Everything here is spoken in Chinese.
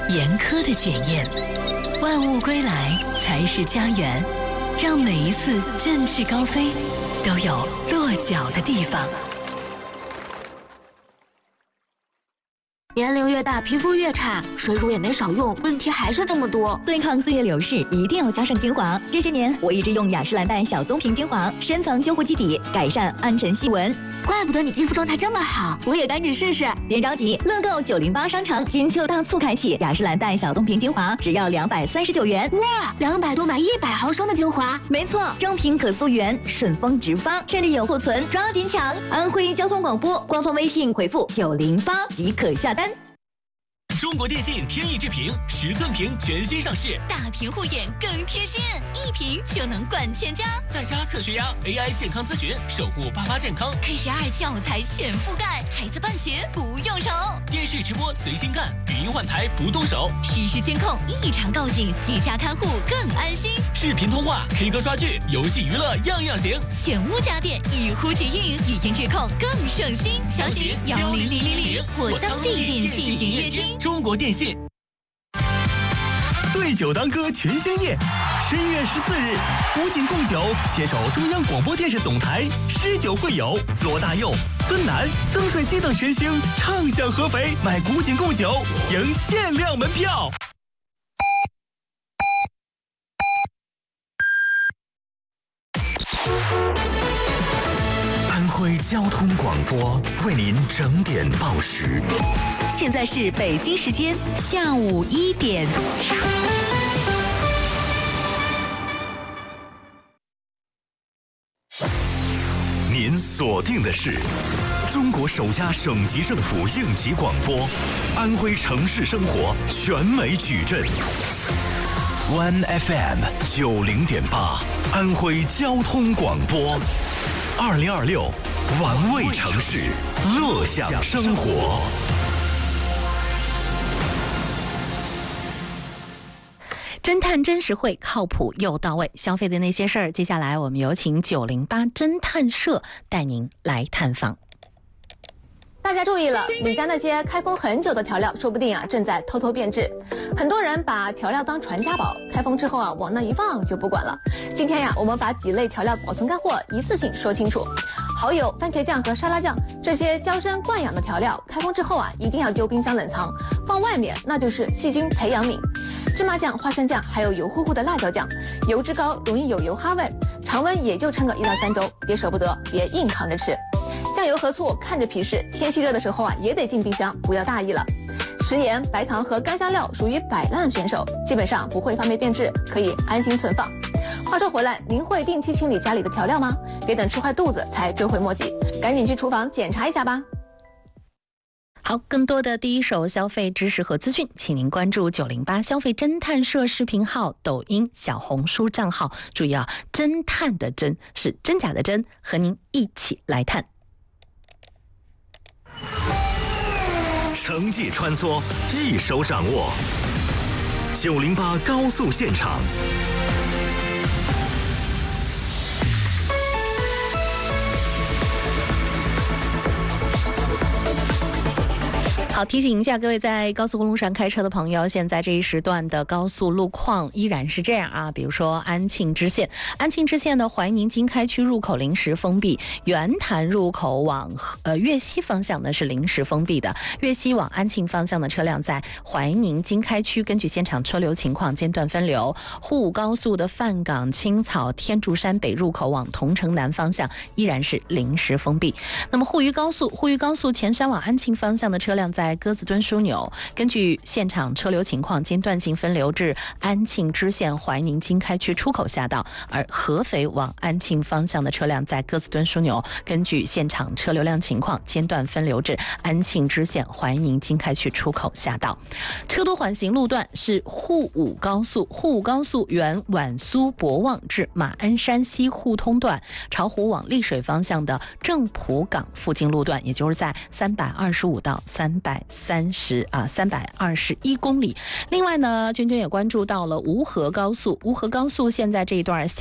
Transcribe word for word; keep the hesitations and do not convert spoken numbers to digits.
严苛的检验。万物归来才是家园，让每一次振翅高飞都有落脚的地方。 年龄越大，皮肤越差，水乳也没少用，问题还是这么多。 对抗岁月流逝，一定要加上精华。这些年，我一直用雅诗兰黛小棕瓶精华，深层修护基底，改善暗沉细纹。 怪不得你肌肤状态这么好，我也赶紧试试。 别着急，乐购九零八商城金秋大促开启，雅诗兰黛小棕瓶精华只要两百三十九元。 哇，两百多买一百毫升的精华。 没错，正品可溯源，顺丰直发，甚至有库存，抓紧抢！安徽交通广播官方微信回复九零八即可下单。 中国电信天翼智屏十寸屏全新上市， 大屏护眼更贴心，一屏就能管全家。 在家测血压 ，A I 健康咨询，守护爸妈健康。 K 十二教材全覆盖，孩子办学不用愁。 电视直播随心干，语音换台不动手。 实时监控，异常告警，居家看护更安心。 视频通话、K 歌刷剧、游戏娱乐样样行。 全屋家电一呼即应，语音质控更省心。详询幺零零零零或当地电信营业厅。 中国电信。对酒当歌全新夜，十一月十四日，古井贡酒携手中央广播电视总台，诗酒会友，罗大佑、孙楠、曾舜晞等全星畅享合肥，买古井贡酒赢限量门票。 安徽交通广播为您整点报时。 现在是北京时间下午一点。 您锁定的是中国首家省级政府应急广播，安徽城市生活全美矩阵。One F M 九零点八，安徽交通广播，二零二六，玩味城市，乐享生活。 侦探真实惠，靠谱又到位，消费的那些事儿。接下来我们有请九零八侦探社带您来探访。 大家注意了，你家那些开封很久的调料，说不定啊正在偷偷变质。很多人把调料当传家宝，开封之后啊往那一放就不管了。今天呀，我们把几类调料保存干货一次性说清楚。蚝油、番茄酱和沙拉酱这些娇生惯养的调料，开封之后啊一定要丢冰箱冷藏，放外面那就是细菌培养皿。芝麻酱、花生酱，还有油乎乎的辣椒酱，油脂高，容易有油哈味，常温也就撑个一到三周，别舍不得，别硬扛着吃。酱油和醋看着皮实，天气热的时候啊也得进冰箱，不要大意了。食盐、白糖和干香料属于摆烂选手，基本上不会发霉变质，可以安心存放。话说回来，您会定期清理家里的调料吗？别等吃坏肚子才追悔莫及，赶紧去厨房检查一下吧。 好，更多的第一手消费知识和资讯，请您关注九零八消费侦探社视频号、抖音、小红书账号。注意啊，侦探的侦是真假的真，和您一起来探。 城际穿梭，一手掌握。九零八高速现场。 好，提醒一下各位在高速公路上开车的朋友，现在这一时段的高速路况依然是这样啊。比如说安庆支线，安庆支线的怀宁经开区入口临时封闭，圆潭入口往呃粤西方向呢是临时封闭的。粤西往安庆方向的车辆在怀宁经开区根据现场车流情况间断分流。沪武高速的范港青草天竺山北入口往桐城南方向依然是临时封闭。那么沪渝高速，沪渝高速前山往安庆方向的车辆在在鸽子墩枢纽，根据现场车流情况间断性分流至安庆支线怀宁经开区出口下道，而合肥往安庆方向的车辆在鸽子墩枢纽，根据现场车流量情况间断分流至安庆支线怀宁经开区出口下道。车多缓行路段是沪武高速，沪武高速原皖苏博望至马鞍山西互通段，巢湖往丽水方向的正浦港附近路段，也就是在三百二十五到三百三十啊三百二十一公里。另外呢，娟娟也关注到了吴河高速，吴河高速现在这一段